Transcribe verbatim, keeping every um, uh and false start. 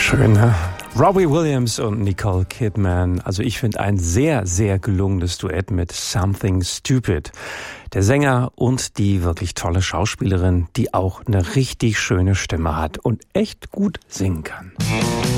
Schön, ne? Robbie Williams und Nicole Kidman. Also ich finde ein sehr, sehr gelungenes Duett mit Something Stupid. Der Sänger und die wirklich tolle Schauspielerin, die auch eine richtig schöne Stimme hat und echt gut singen kann.